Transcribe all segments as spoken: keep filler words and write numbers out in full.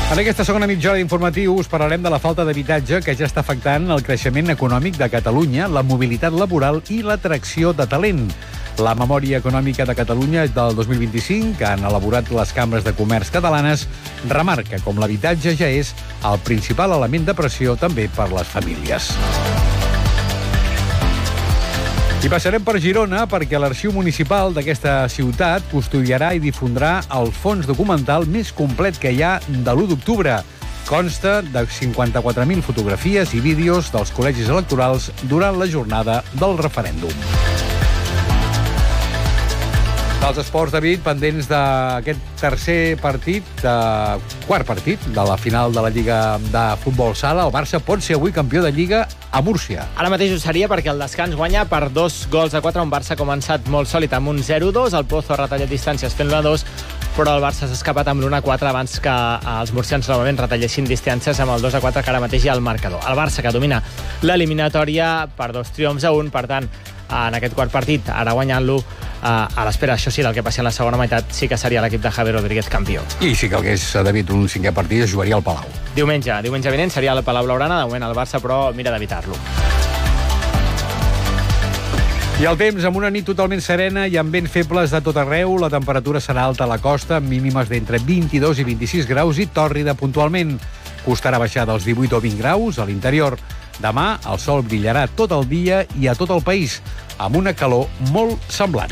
En aquesta segona mitja hora d'informatius parlarem de la falta d'habitatge que ja està afectant el creixement econòmic de Catalunya, la mobilitat laboral i l'atracció de talent. La memòria econòmica de Catalunya del dos mil vint-i-cinc, que han elaborat les cambres de comerç catalanes, remarca com l'habitatge ja és el principal element de pressió també per les famílies. I passarem per Girona perquè l'Arxiu Municipal d'aquesta ciutat custodiarà i difondrà el fons documental més complet que hi ha de l'u d'octubre. Consta de cinquanta-quatre mil fotografies i vídeos dels col·legis electorals durant la jornada del referèndum. Dels esports, David, pendents d'aquest tercer partit, de, quart partit, de la final de la Lliga de Futbol Sala. El Barça pot ser avui campió de Lliga a Múrcia. Ara mateix ho seria perquè el descans guanya per dos gols a quatre. Un Barça ha començat molt sòlid amb un zero dos. El Pozo ha retallat distàncies fent l'u a dos, però el Barça s'ha escapat amb l'u a quatre abans que els murcians novament retallessin distàncies amb el dos a quatre, que ara mateix hi ha el marcador. El Barça, que domina l'eliminatòria per dos triomfs a un, per tant, en aquest quart partit, ara guanyant-lo, a l'espera, això sí, del que passi en la segona meitat, sí que seria l'equip de Javi Rodríguez campió. I si calgués, David, un cinquè partit, es jugaria al Palau. Diumenge, diumenge vinent seria el Palau Blaugrana, de moment el Barça, però mira d'evitar-lo. I el temps, amb una nit totalment serena i amb vents febles de tot arreu, la temperatura serà alta a la costa, amb mínimes d'entre vint-i-dos i vint-i-sis graus i tòrrida puntualment. Costarà baixar dels divuit o vint graus a l'interior. Demà el sol brillarà tot el dia i a tot el país, amb una calor molt semblant.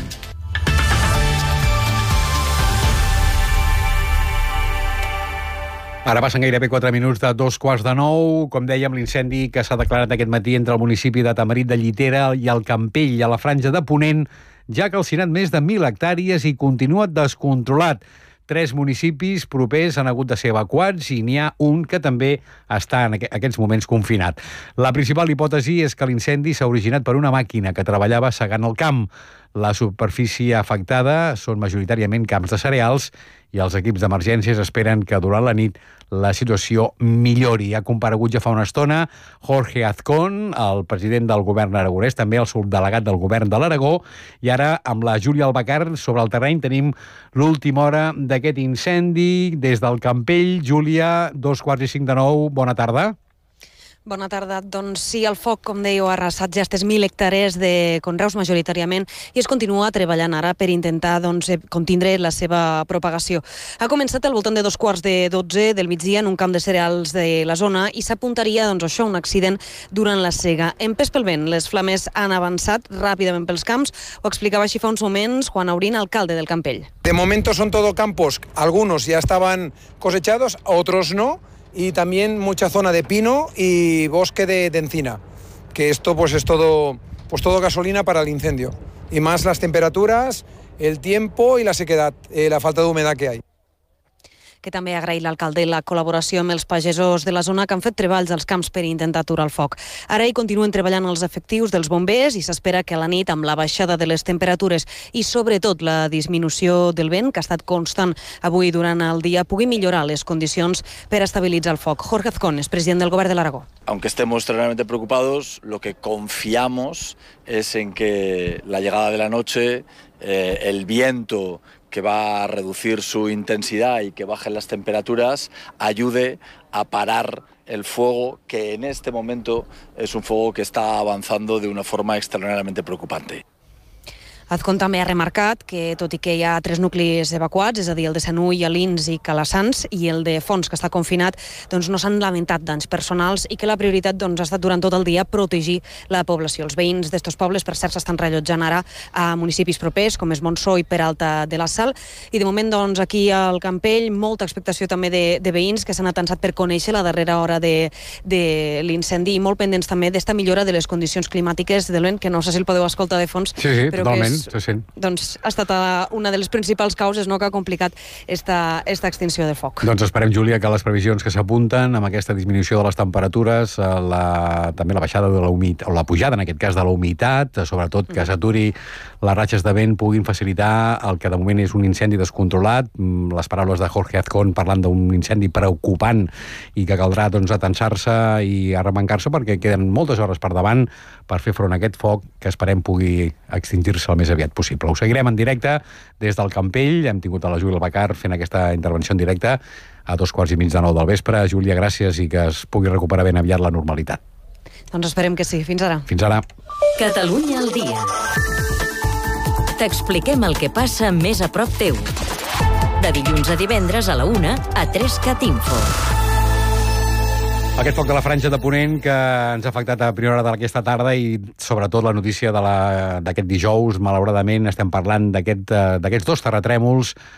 Ara passen gairebé quatre minuts de dos quarts de nou. Com dèiem, l'incendi que s'ha declarat aquest matí entre el municipi de Tamarit de Llitera i el Campell, a la franja de Ponent, ja ha calcinat més de mil hectàrees i continua descontrolat. Tres municipis propers han hagut de ser evacuats i n'hi ha un que també està en aquests moments confinat. La principal hipòtesi és que l'incendi s'ha originat per una màquina que treballava segant el camp. La superfície afectada són majoritàriament camps de cereals i els equips d'emergències esperen que durant la nit la situació millori. Ha comparegut ja fa una estona Jorge Azcón, el president del govern aragonès, també el subdelegat del govern de l'Aragó, i ara amb la Júlia Albacar sobre el terreny tenim l'última hora d'aquest incendi des del Campell. Júlia, dos quarts i cinc de nou, bona tarda. Bona tarda. Doncs sí, el foc, com dèieu, ha arrasat ja aquestes mil hectàrees de conreus majoritàriament i es continua treballant ara per intentar doncs, contindre la seva propagació. Ha començat al voltant de dos quarts de dotze del migdia en un camp de cereals de la zona i s'apuntaria doncs, això, un accident durant la sega. En pes pel vent, les flames han avançat ràpidament pels camps. Ho explicava així fa uns moments Juan Aurín, alcalde del Campell. De momento son todo campos, algunos ya estaban cosechados, otros no. Y también mucha zona de pino y bosque de, de encina, que esto pues es todo, pues todo gasolina para el incendio. Y más las temperaturas, el tiempo y la sequedad, eh, la falta de humedad que hay. Que també ha agraït l'alcalde la col·laboració amb els pagesos de la zona que han fet treballs als camps per intentar aturar el foc. Ara hi continuen treballant els efectius dels bombers i s'espera que a la nit, amb la baixada de les temperatures i sobretot la disminució del vent, que ha estat constant avui durant el dia, pugui millorar les condicions per estabilitzar el foc. Jorge Azcón és president del govern de l'Aragó. Aunque estemos terriblemente preocupados, lo que confiamos es en que la llegada de la noche, eh, el viento que va a reducir su intensidad y que bajen las temperaturas, ayude a parar el fuego, que en este momento es un fuego que está avanzando de una forma extraordinariamente preocupante. Azcón també ha remarcat que, tot i que hi ha tres nuclis evacuats, és a dir, el de Senull, Alins i Calassans, i el de Fons, que està confinat, doncs no s'han lamentat danys personals i que la prioritat doncs, ha estat durant tot el dia protegir la població. Els veïns d'estos pobles, per cert, s'estan rellotjant ara a municipis propers, com és Montsó i Peralta de la Sal, i de moment, doncs, aquí al Campell, molta expectació també de, de veïns que s'han atansat per conèixer la darrera hora de, de l'incendi i molt pendents també d'esta millora de les condicions climàtiques del vent, que no sé si el podeu escoltar de fons, sí, sí, però totalment. que és doncs ha estat una de les principals causes, no?, que ha complicat esta, esta extinció del foc. Doncs esperem, Júlia, que les previsions que s'apunten amb aquesta disminució de les temperatures, la, també la baixada de la humitat, o la pujada, en aquest cas, de la humitat, sobretot que s'aturi les ratxes de vent, puguin facilitar el que de moment és un incendi descontrolat. Les paraules de Jorge Azcón parlant d'un incendi preocupant i que caldrà doncs, atansar-se i arremancar-se perquè queden moltes hores per davant per fer front a aquest foc que esperem pugui extingir-se al més més aviat possible. Ho seguirem en directe des del Campell. Hem tingut a la Júlia Albacar fent aquesta intervenció en directe a dos quarts i mig de nou del vespre. Júlia, gràcies i que es pugui recuperar ben aviat la normalitat. Doncs esperem que sí. Fins ara. Fins ara. Catalunya al dia. T'expliquem el que passa més a prop teu. De dilluns a divendres a la una a tres cat info. Aquest foc de la Franja de Ponent que ens ha afectat a primera hora d'aquesta tarda i sobretot la notícia de la, d'aquest dijous, malauradament estem parlant d'aquest, d'aquests dos terratrèmols